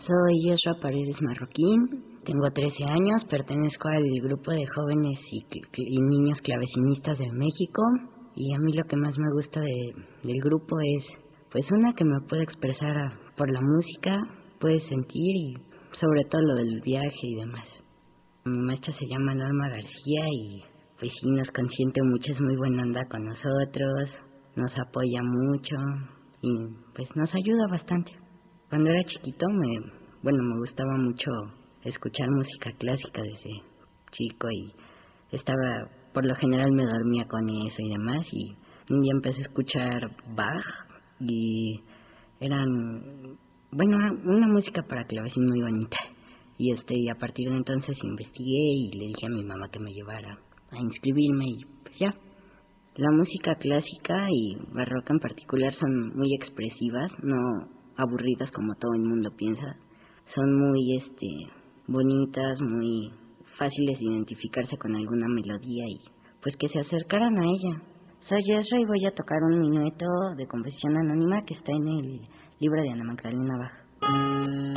Soy Yesra Paredes Marroquín, tengo 13 años, pertenezco al grupo de jóvenes y niños clavecinistas de México, y a mí lo que más me gusta del grupo es, pues una, que me puedo expresar por la música, puedes sentir, y sobre todo lo del viaje y demás. Mi maestra se llama Norma García y pues sí nos consiente mucho, es muy buena onda con nosotros, nos apoya mucho y pues nos ayuda bastante. Cuando era chiquito me gustaba mucho escuchar música clásica desde chico, y por lo general me dormía con eso y demás, y un día empecé a escuchar Bach y era una música para clavecín muy bonita, y a partir de entonces investigué y le dije a mi mamá que me llevara a inscribirme, y pues ya. La música clásica y barroca en particular son muy expresivas, no aburridas como todo el mundo piensa. Son muy bonitas, muy fáciles de identificarse con alguna melodía, y pues que se acercaran a ella. Soy Yesra y voy a tocar un minueto de composición anónima que está en el libro de Ana Magdalena Bach.